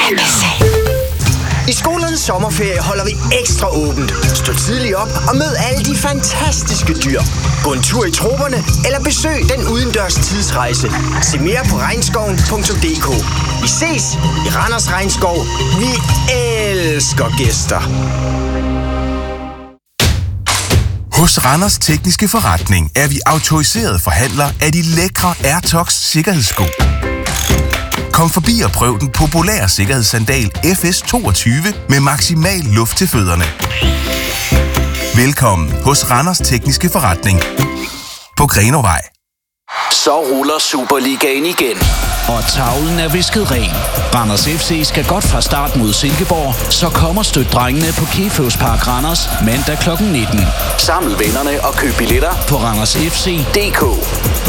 I skolernes sommerferie holder vi ekstra åbent. Stå tidligt op og mød alle de fantastiske dyr. Gå en tur i troperne eller besøg den udendørs tidsrejse. Se mere på regnskoven.dk. Vi ses i Randers Regnskov. Vi elsker gæster. Hos Randers Tekniske Forretning er vi autoriseret forhandler af de lækre Airtox sikkerhedssko. Kom forbi og prøv den populære sikkerhedssandal FS22 med maksimal luft til fødderne. Velkommen hos Randers Tekniske Forretning på Grenovej. Så ruller Superligaen igen. Og tavlen er visket ren. Randers FC skal godt fra start mod Silkeborg, så kommer støt drengene på Keføs Park Randers mandag kl. 19. Saml vennerne og køb billetter på randersfc.dk.